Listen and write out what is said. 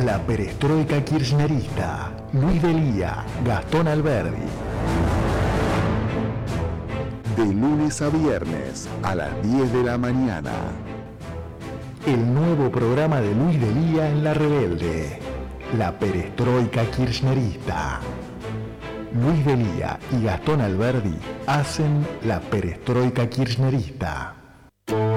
la perestroika kirchnerista. Luis Delía, Gastón Alberdi. De lunes a viernes a las 10 de la mañana. El nuevo programa de Luis Delía en La Rebelde. La perestroika kirchnerista. Luis Delía y Gastón Alberdi hacen la perestroika kirchnerista.